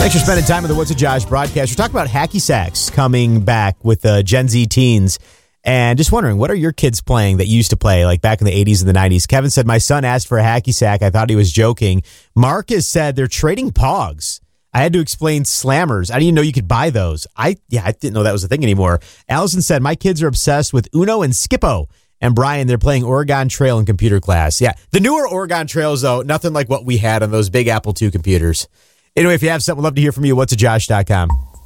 Thanks for spending time with the What's a Josh broadcast. We're talking about hacky sacks coming back with Gen Z teens. And just wondering, what are your kids playing that you used to play, like back in the 80s and the 90s? Kevin said, my son asked for a hacky sack. I thought he was joking. Marcus said they're trading pogs. I had to explain slammers. I didn't even know you could buy those. I didn't know that was a thing anymore. Allison said, my kids are obsessed with Uno and Skippo. And Brian, they're playing Oregon Trail in computer class. Yeah, the newer Oregon Trails, though, nothing like what we had on those big Apple II computers. Anyway, if you have something, we'd love to hear from you. What's a Josh.com.